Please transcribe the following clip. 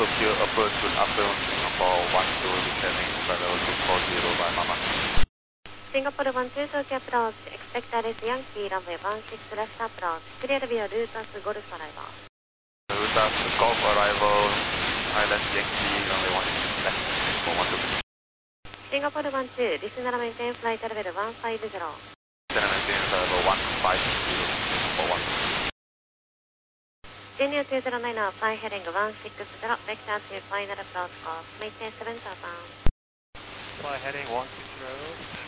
Tokyo approach with afternoon Singapore 12 descending travel to 40 by Mama. Singapore 12 Tokyo approach, expect RS Yankee runway 16 left approach, clear via Lutas Golf arrival. Lutas Golf arrival, Island Yankee runway 16 left for 12. Singapore 12, listener maintain flight level 150. Listener maintain level 150 for 12. Genu 209, fly heading 160, vector to final approach course, maintain 7000. Fly heading 160.